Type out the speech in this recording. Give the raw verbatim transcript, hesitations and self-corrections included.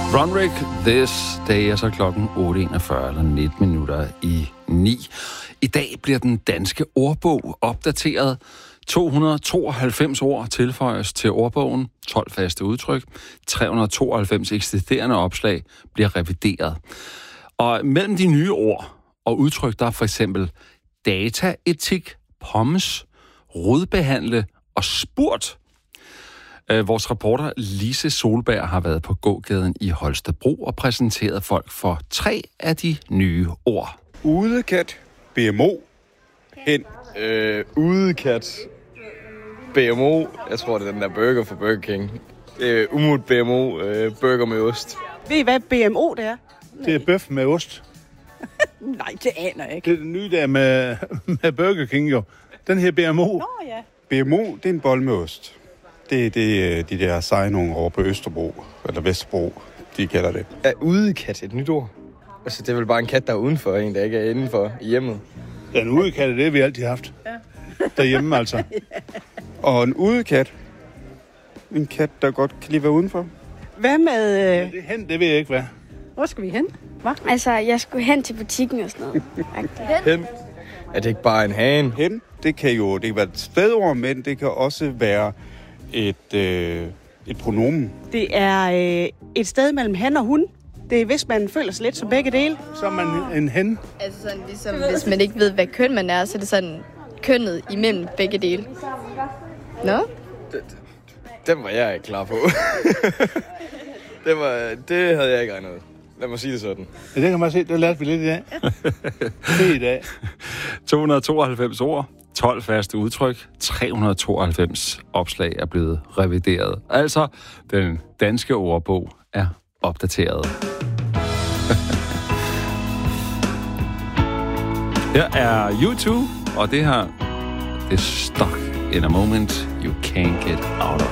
Run Rick, This Day er så klokken otte enogfyrre eller nitten minutter i ni. I dag bliver den danske ordbog opdateret. to hundrede og tooghalvfems ord tilføjes til ordbogen, tolv faste udtryk, tre hundrede og tooghalvfems eksisterende opslag bliver revideret. Og mellem de nye ord og udtryk, der er for eksempel dataetik, pommes, rodbehandle og spurt. Vores reporter Lise Solberg har været på gågaden i Holstebro og præsenteret folk for tre af de nye ord. Udekat, B M O, hen. Øh, udekat, B M O, jeg tror det er den der burger fra Burger King. Øh, umut B M O, øh, burger med ost. Ved I, hvad B M O det er? Det er bøf med ost. Nej, det aner jeg ikke. Det er den nye der med, med Burger King jo. Den her B M O. Nå ja. B M O, det er en bold med ost. Det er det, de der seje nogle over på Østerbro, eller Vesterbro, de kalder det. Er udekat et nyt ord? Altså, det er vel bare en kat, der er udenfor, en der ikke er indenfor i hjemmet. Ja, en udekat, det har vi altid haft. Ja. Derhjemme altså. Og en udekat, en kat, der godt kan lige være udenfor. Hvad med... Øh... Ja, det hen, det ved jeg ikke, hvad. Hvor skal vi hen? Hva? Altså, jeg skulle hen til butikken og sådan noget. Hen? Er det ikke bare en hane? Hen, det kan jo det kan være et stedord, men det kan også være et, øh, et pronomen. Det er øh, et sted mellem han og hun. Det er, hvis man føler sig lidt som begge dele. Så er man en hen. Altså sådan ligesom, hvis man ikke ved, hvad køn man er, så er det sådan kønnet imellem begge dele. Nå? Den var jeg ikke klar på. det, var, det havde jeg ikke regnet ud. Lad mig sige det sådan. Ja, det kan man se, det lærte vi lidt i dag. Det i dag. to hundrede og tooghalvfems ord, tolv faste udtryk, tre hundrede og tooghalvfems opslag er blevet revideret. Altså, den danske ordbog er opdateret. Her er U to, og det her, det er Stuck in a Moment You Can't Get Out of.